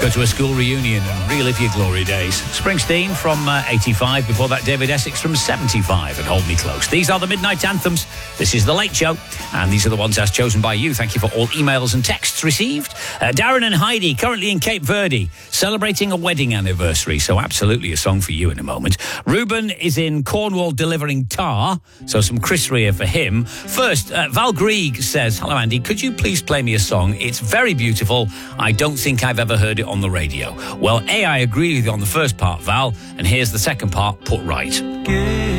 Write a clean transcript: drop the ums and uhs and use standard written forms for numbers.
Go to a school reunion and relive your glory days. Springsteen from 85. Before that, David Essex from 75 and Hold Me Close. These are the Midnight Anthems. This is The Late Show. And these are the ones as chosen by you. Thank you for all emails and texts received. Darren and Heidi, currently in Cape Verde, celebrating a wedding anniversary. So absolutely a song for you in a moment. Ruben is in Cornwall delivering tar. So some Chris Rea for him. First, Val Grieg says, hello, Andy. Could you please play me a song? It's very beautiful. I don't think I've ever heard it on the radio. Well, I agree with you on the first part, Val. And here's the second part, put right.